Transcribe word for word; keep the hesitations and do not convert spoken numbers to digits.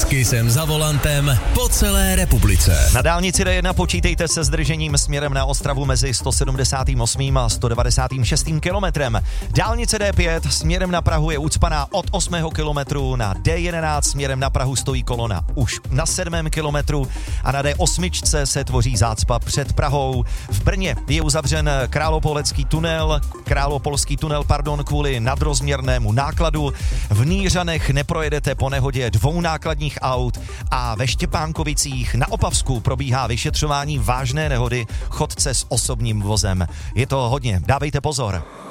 Kisem za volantem po celé republice. Na dálnici D jedna počítejte se zdržením směrem na Ostravu mezi sto sedmdesát osm a sto devadesát šest kilometrem. Dálnice D pět směrem na Prahu je ucpaná od osmého kilometru, na D jedenáct směrem na Prahu stojí kolona už na sedmém kilometru a na D osm se tvoří zácpa před Prahou. V Brně je uzavřen Králopolecký tunel, Králopolský tunel, pardon, kvůli nadrozměrnému nákladu. V Nýřanech neprojedete po nehodě dvou nákladních aut a ve Štěpánkovicích na Opavsku probíhá vyšetřování vážné nehody chodce s osobním vozem. Je to hodně, dávejte pozor.